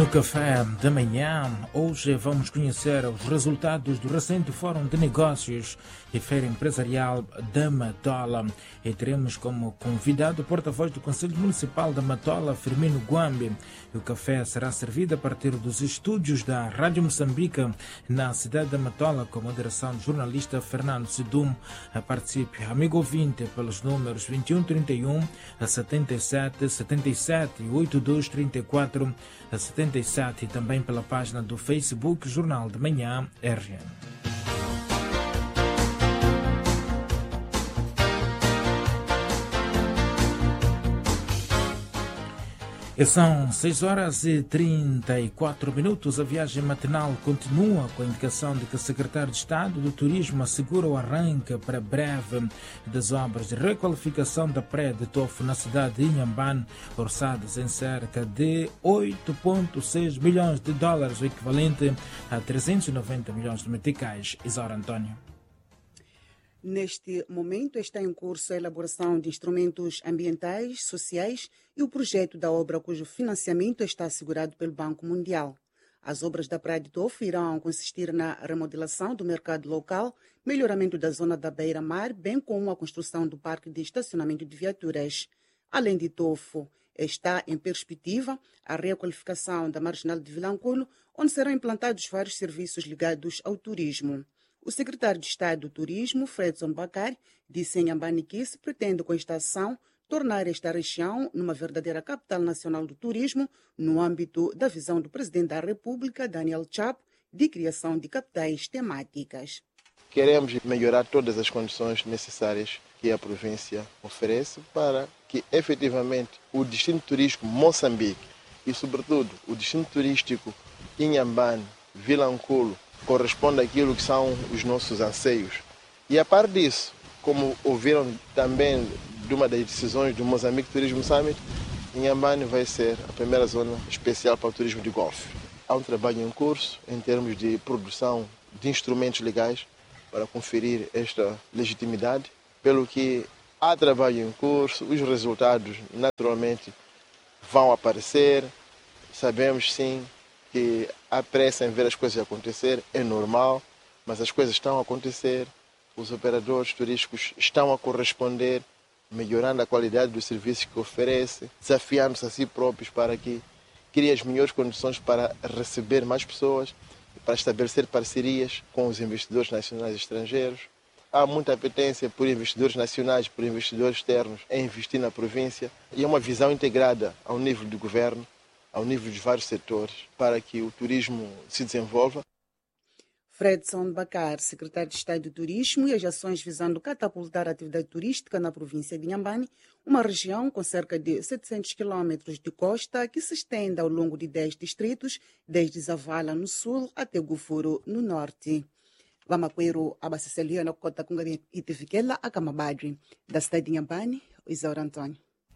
No café da manhã, hoje vamos conhecer os resultados do recente Fórum de Negócios e Feira Empresarial da Matola. E teremos como convidado o porta-voz do Conselho Municipal da Matola, Firmino Guambi. O café será servido a partir dos estúdios da Rádio Moçambique, na cidade da Matola, com a moderação do jornalista Fernando Sidum. Participe, amigo ouvinte, pelos números 2131 77 77 e 8234 77 e também pela página do Facebook Jornal de Manhã RN. E são 6 horas e 34 minutos. A viagem matinal continua com a indicação de que o secretário de Estado do Turismo assegura o arranque para breve das obras de requalificação da praia de Tofo na cidade de Inhambane, orçadas em cerca de 8,6 milhões de dólares, o equivalente a 390 milhões de meticais. Isaura Antônio. Neste momento está em curso a elaboração de instrumentos ambientais, sociais e o projeto da obra cujo financiamento está assegurado pelo Banco Mundial. As obras da Praia de Tofo irão consistir na remodelação do mercado local, melhoramento da zona da beira-mar, bem como a construção do parque de estacionamento de viaturas. Além de Tofo, está em perspectiva a requalificação da Marginal de Vilanculo, onde serão implantados vários serviços ligados ao turismo. O secretário de Estado do Turismo, Fredson Bakar, disse em Inhambane que se pretende, com esta ação, tornar esta região numa verdadeira capital nacional do turismo, no âmbito da visão do presidente da República, Daniel Chapo, de criação de capitais temáticas. Queremos melhorar todas as condições necessárias que a província oferece para que, efetivamente, o destino turístico Moçambique e, sobretudo, o destino turístico Inhambane, Vilanculo, corresponde àquilo que são os nossos anseios. E a par disso, como ouviram também de uma das decisões do Moçambique Turismo Summit, Inhambane vai ser a primeira zona especial para o turismo de golfe. Há um trabalho em curso em termos de produção de instrumentos legais para conferir esta legitimidade, pelo que há trabalho em curso, os resultados naturalmente vão aparecer. Sabemos sim que a pressa em ver as coisas acontecer é normal, mas as coisas estão a acontecer, os operadores turísticos estão a corresponder, melhorando a qualidade dos serviços que oferecem, desafiando-se a si próprios para que criem as melhores condições para receber mais pessoas, para estabelecer parcerias com os investidores nacionais e estrangeiros. Há muita apetência por investidores nacionais, por investidores externos em investir na província e é uma visão integrada ao nível do governo, ao nível de vários setores, para que o turismo se desenvolva. Fredson Bakar, secretário de Estado do Turismo, e as ações visando catapultar a atividade turística na província de Inhambane, uma região com cerca de 700 quilômetros de costa que se estende ao longo de 10 distritos, desde Zavala no sul até Gufuro no norte. Vamaqueiro abacecelio na cota com Itifiquela a Camabadri, da cidade de Inhambane, Isaura Antônio.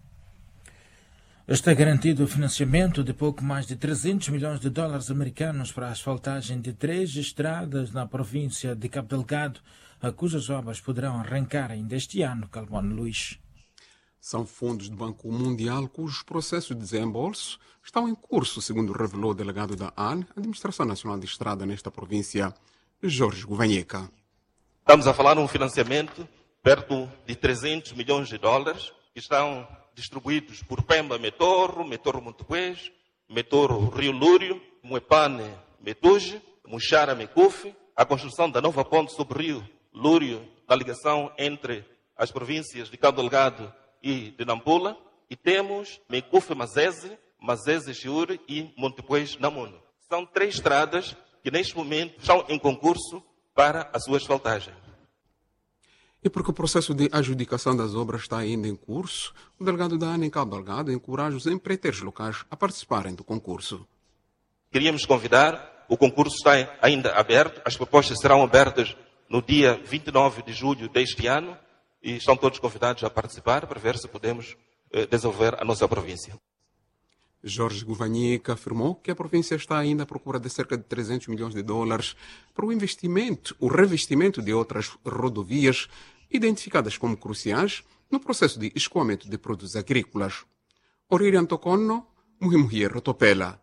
Está garantido o financiamento de pouco mais de 300 milhões de dólares americanos para a asfaltagem de 3 estradas na província de Cabo Delgado, cujas obras poderão arrancar ainda este ano. Calmone Luís. São fundos do Banco Mundial cujos processos de desembolso estão em curso, segundo revelou o delegado da AN, Administração Nacional de Estrada nesta província, Jorge Guvanheca. Estamos a falar de um financiamento perto de 300 milhões de dólares que estão distribuídos por Pemba Metorro, Metorro Montepuez, Metorro Rio Lúrio, Muepane Metuge, Muxara Mecufe, a construção da nova ponte sobre o Rio Lúrio, na ligação entre as províncias de Cabo Delgado e de Nampula, e temos Mecufe Mazese, Mazese Chiure e Montepuez Namuno. São 3 estradas que neste momento estão em concurso para a sua asfaltagem. E porque o processo de adjudicação das obras está ainda em curso, o delegado da ANA em Cabo Delgado encoraja os empreiteiros locais a participarem do concurso. Queríamos convidar, o concurso está ainda aberto, as propostas serão abertas no dia 29 de julho deste ano e estão todos convidados a participar para ver se podemos desenvolver a nossa província. Jorge Guvanheca afirmou que a província está ainda à procura de cerca de 300 milhões de dólares para o revestimento de outras rodovias identificadas como cruciais no processo de escoamento de produtos agrícolas. Oriri Antoconno, Muhimuhie Rotopela.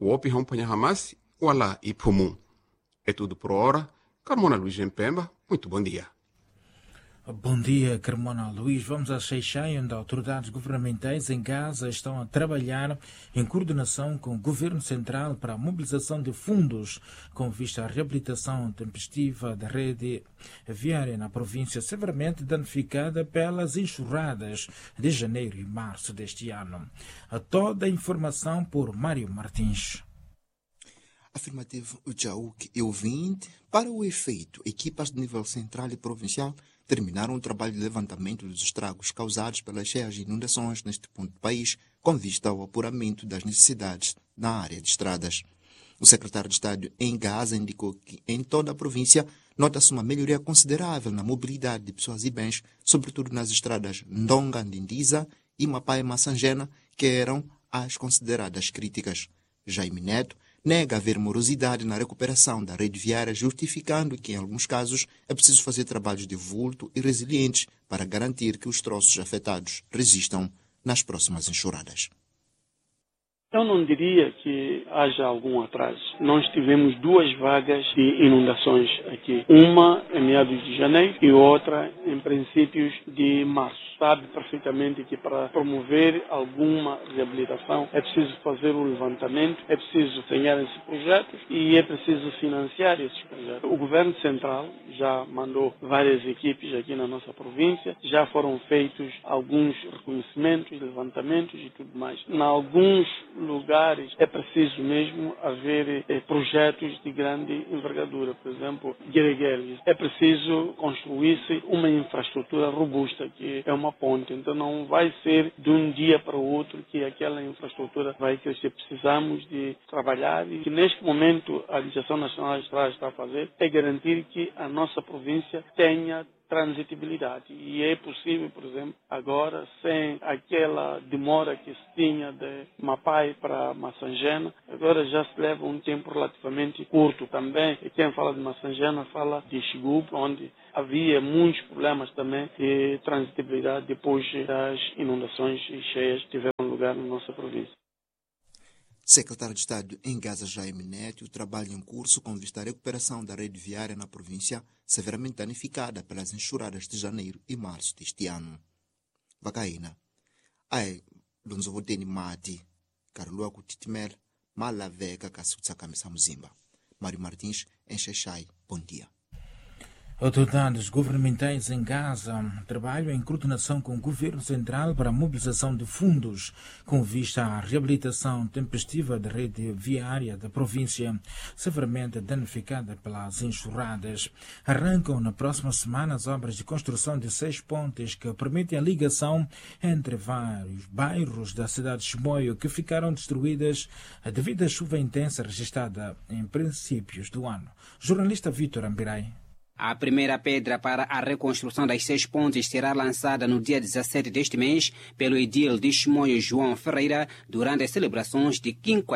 o Opi Rampanha Hamas, o Alá e Pumum. É tudo por hora. Carmona Luís em Pemba, muito bom dia. Bom dia, Carmona Luís. Vamos a Xai-Xai, onde autoridades governamentais em Gaza estão a trabalhar em coordenação com o Governo Central para a mobilização de fundos com vista à reabilitação tempestiva da rede viária na província severamente danificada pelas enxurradas de janeiro e março deste ano. Toda a informação por Mário Martins. Afirmativo Jauk e ouvinte. Para o efeito, equipas de nível central e provincial terminaram o trabalho de levantamento dos estragos causados pelas cheias e inundações neste ponto do país, com vista ao apuramento das necessidades na área de estradas. O secretário de Estado em Gaza indicou que em toda a província nota-se uma melhoria considerável na mobilidade de pessoas e bens, sobretudo nas estradas Ndonga-Ndindiza e Mapai-Massangena, que eram as consideradas críticas. Jaime Neto nega haver morosidade na recuperação da rede viária, justificando que, em alguns casos, é preciso fazer trabalhos de vulto e resilientes para garantir que os troços afetados resistam nas próximas enxurradas. Eu não diria que haja algum atraso. Nós tivemos 2 vagas de inundações aqui. Uma em meados de janeiro e outra em princípios de março. Sabe perfeitamente que para promover alguma reabilitação é preciso fazer o levantamento, é preciso desenhar esses projetos e é preciso financiar esses projetos. O Governo Central já mandou várias equipes aqui na nossa província, já foram feitos alguns reconhecimentos, levantamentos e tudo mais. Em alguns lugares é preciso mesmo haver projetos de grande envergadura, por exemplo, Gueregueres. É preciso construir-se uma infraestrutura robusta, que é uma ponte. Então não vai ser de um dia para o outro que aquela infraestrutura vai crescer. Precisamos de trabalhar e que neste momento a Direção Nacional de Estradas está a fazer é garantir que a nossa província tenha transitibilidade. E é possível, por exemplo, agora, sem aquela demora que se tinha de Mapai para Massangena, agora já se leva um tempo relativamente curto também. E quem fala de Massangena fala de Xigup, onde havia muitos problemas também de transitibilidade depois das inundações e cheias que tiveram lugar na nossa província. Secretário de Estado em Gaza, Jaime Neto, o trabalho em curso com vista à recuperação da rede viária na província, severamente danificada pelas enxurradas de janeiro e março deste ano. Vacaína. Lonzovoteni Mati, Carlua Kutitimel, Malavega, Kassutsa Kamisa Muzimba. Mário Martins, em Xai-Xai, bom dia. Autoridades governamentais em Gaza trabalham em coordenação com o Governo Central para a mobilização de fundos com vista à reabilitação tempestiva da rede viária da província, severamente danificada pelas enxurradas. Arrancam na próxima semana as obras de construção de 6 pontes que permitem a ligação entre vários bairros da cidade de Chimoio que ficaram destruídas devido à chuva intensa registrada em princípios do ano. Jornalista Vítor Ambirai. A primeira pedra para a reconstrução das 6 pontes será lançada no dia 17 deste mês pelo edil de Chimoio João Ferreira durante as celebrações de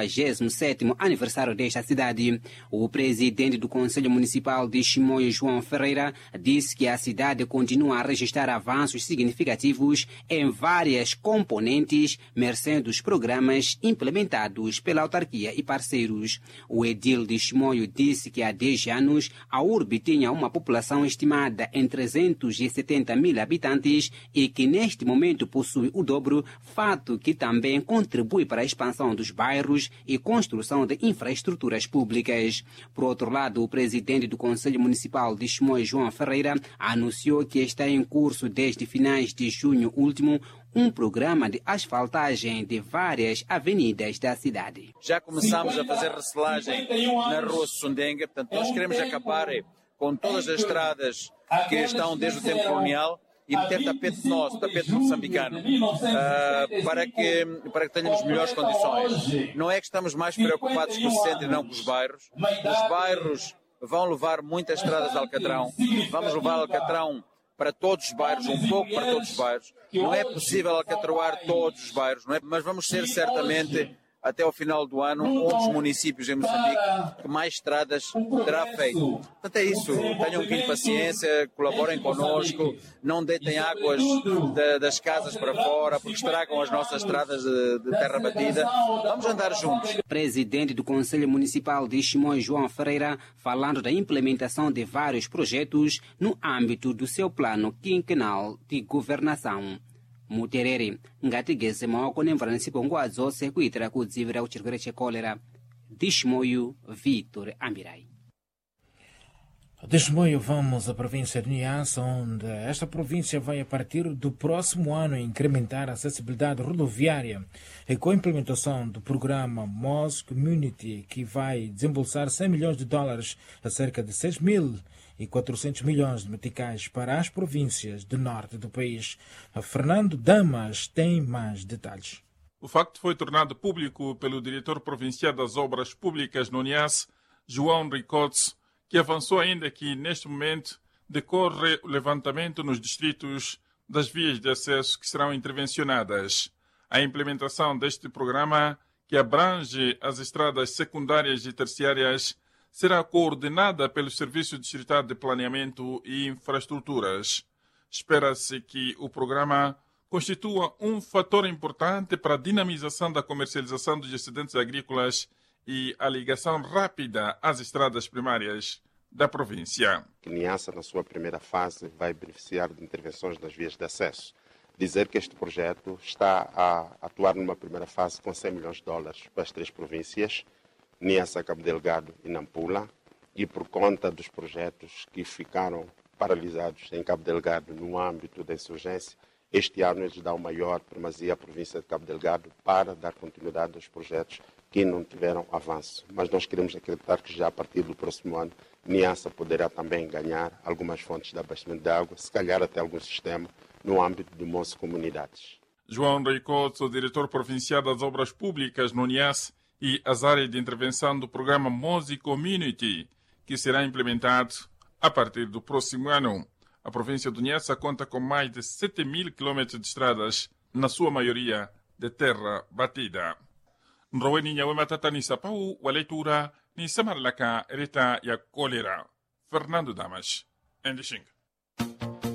57º aniversário desta cidade. O presidente do Conselho Municipal de Chimoio João Ferreira disse que a cidade continua a registrar avanços significativos em várias componentes, mercê dos programas implementados pela autarquia e parceiros. O edil de Chimoio disse que há 10 anos a URB tinha uma população estimada em 370 mil habitantes e que neste momento possui o dobro, fato que também contribui para a expansão dos bairros e construção de infraestruturas públicas. Por outro lado, o presidente do Conselho Municipal de Chimoio, João Ferreira, anunciou que está em curso desde finais de junho último um programa de asfaltagem de várias avenidas da cidade. Já começamos a fazer recelagem na Rua Sundenga, portanto nós queremos acabar com todas as estradas que estão desde o tempo colonial e meter tapete nosso, tapete moçambicano, para que tenhamos melhores condições. Não é que estamos mais preocupados com o centro e não com os bairros. Os bairros vão levar muitas estradas de Alcatrão. Vamos levar Alcatrão para todos os bairros, um pouco para todos os bairros. Não é possível alcatroar todos os bairros, não é? Mas vamos ser certamente até ao final do ano, um dos municípios em Moçambique que mais estradas terá feito. Portanto, é isso. Tenham um pouquinho de paciência, colaborem connosco, não deitem águas das casas para fora, porque estragam as nossas estradas de terra batida. Vamos andar juntos. Presidente do Conselho Municipal de Chimoio, João Ferreira, falando da implementação de vários projetos no âmbito do seu plano quinquenal de governação. Muterere ngatigeze maoko nemvaranisipo ngwadzo sekuitira kudzivirira kuchirwere chekolera. Dishmoyo, Vitor Ambirai. De Chimoio vamos à província de Niassa, onde esta província vai, a partir do próximo ano, incrementar a acessibilidade rodoviária e com a implementação do programa MOS Community, que vai desembolsar $100 milhões a cerca de 6.400 milhões de meticais para as províncias do norte do país. Fernando Damas tem mais detalhes. O facto foi tornado público pelo diretor provincial das obras públicas no Niassa, João Ricots, que avançou ainda que, neste momento, decorre o levantamento nos distritos das vias de acesso que serão intervencionadas. A implementação deste programa, que abrange as estradas secundárias e terciárias, será coordenada pelo Serviço Distrital de Planeamento e Infraestruturas. Espera-se que o programa constitua um fator importante para a dinamização da comercialização dos excedentes agrícolas e a ligação rápida às estradas primárias da província. Niassa, na sua primeira fase, vai beneficiar de intervenções nas vias de acesso. Dizer que este projeto está a atuar numa primeira fase com $100 milhões para as 3 províncias, Niassa, Cabo Delgado e Nampula, e por conta dos projetos que ficaram paralisados em Cabo Delgado no âmbito da insurgência, este ano eles dão maior primazia à província de Cabo Delgado para dar continuidade aos projetos que não tiveram avanço. Mas nós queremos acreditar que já a partir do próximo ano, Niassa poderá também ganhar algumas fontes de abastecimento de água, se calhar até algum sistema no âmbito do MOS Comunidades. João Ricots, o diretor provincial das obras públicas no Niassa e as áreas de intervenção do programa MOS Community, que será implementado a partir do próximo ano. A província do Niassa conta com mais de 7.000 quilômetros de estradas, na sua maioria de terra batida. Nroweni nyawe matata ni sapau wa leitura ni samarlaka ereta ya kolera. Fernando Damas, Endishing.